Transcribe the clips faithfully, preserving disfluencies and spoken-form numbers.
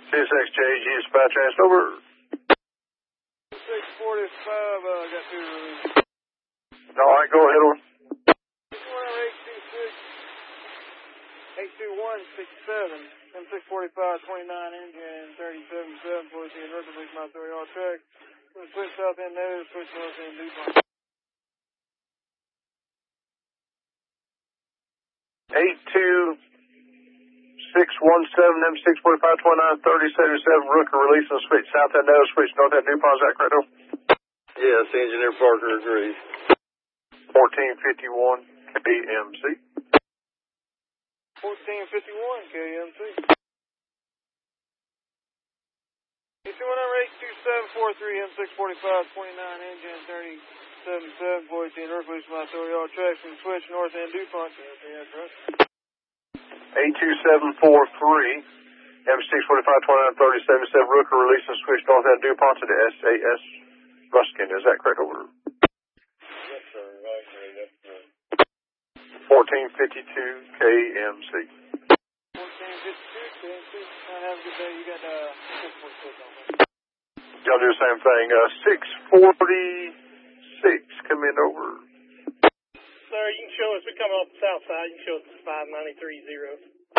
C S X J G dispatch transfer over. six forty-five, uh, got two release. All right, go ahead, over. eight two one six seven, M six forty-five, twenty-nine engine, thirty-seven seven, fourteen, north of Leaf Mount three R track. Switch south end nose, switch north end DuPont. eight two six one seven, M six forty-five, twenty-nine, thirty, seventy-seven, Rooker release and switch south end nose, switch north end DuPont, is that correct, over? Yes, Engineer Parker agrees. fourteen fifty-one K M C. fourteen fifty-one K M C. two one number eight two seven four three, M six forty-five, twenty-nine engine, thirty-seven seven, fourteen, north Leaf Mount three R track, switch north end DuPont. eight two seven four three, M six forty-five, twenty-nine, thirty, seventy-seven, Rooker release and switch north end DuPont to the S A S Ruskin, is that correct, over? Yes, sir. Right, sir. Yes, sir. fourteen fifty-two K M C. fourteen fifty-two K M C. Have a good day. You got uh, six forty-six on there. Y'all do the same thing. Uh, six forty-six, come in over. Sir, you can show us, we come off the south side, you can show us five ninety-three zero.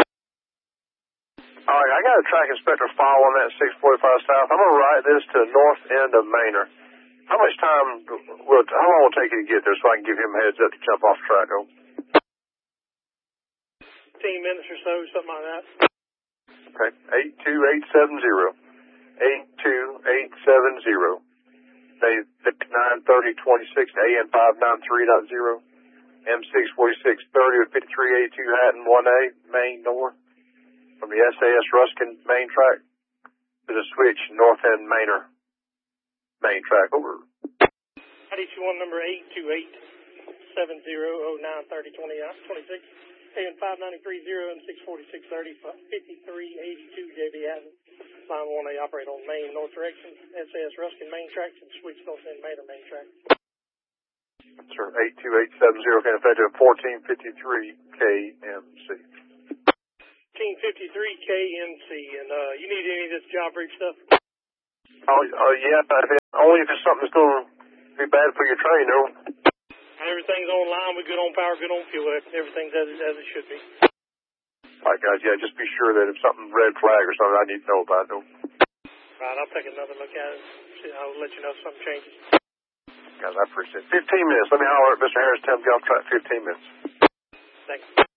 All right, I got a track inspector file on that six forty-five south. I'm going to write this to north end of Manor. How much time, will, how long will it take you to get there so I can give him a heads up to jump off track? Oh. fifteen minutes or so, something like that. Okay, eight two eight seven zero. eight two eight seven zero. They, nine thirty twenty-six, A N five ninety-three point zero. M six forty-six thirty with fifty-three eighty-two Hatton one A, Main North. From the S A S Ruskin main track to the switch north end Manor main track, over. I D two one number eight two eight seven zero oh nine thirty twenty-six, A N five ninety-three zero, M six forty-six thirty, fifty-three eighty-two J B Hatton. Line one A operate on main north direction, S A S Ruskin main track, and switch north end Manor main track. Sir, eight two eight seven zero, can effective fourteen fifty-three K M C. fourteen fifty-three K M C, and uh, you need any of this job brief stuff? Oh, uh, yeah, but if it, only if it's something that's going to be bad for your train, though. Everything's online, we're good on power, good on fuel, everything's as, as it should be. All right, guys, yeah, just be sure that if something red flag or something I need to know about, though. Right, I'll take another look at it. I'll let you know if something changes. Guys, I appreciate it. fifteen minutes. Let me holler at Mister Harris, tell him to get off track fifteen minutes. Thanks.